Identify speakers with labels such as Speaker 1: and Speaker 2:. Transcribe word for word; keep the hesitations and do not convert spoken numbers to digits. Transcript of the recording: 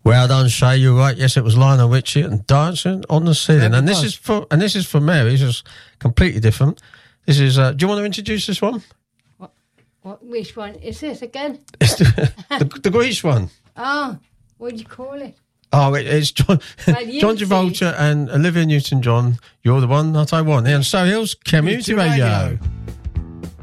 Speaker 1: Well done, Shay. You're right. Yes, it was Lionel Richie and Dancing on the Ceiling.
Speaker 2: Yeah,
Speaker 1: and this
Speaker 2: was.
Speaker 1: is for and this is for Mary. This is completely different. This is. Uh, do you want to introduce this one?
Speaker 3: What, what, which one is this again?
Speaker 1: It's the, the, the Grease one.
Speaker 3: Oh, what do you call it?
Speaker 1: Oh, it, it's John,
Speaker 3: Well,
Speaker 1: John
Speaker 3: you
Speaker 1: Travolta and Olivia Newton-John. You're the one that I want. And so Hill's Community
Speaker 2: Community
Speaker 1: Radio.
Speaker 2: Radio.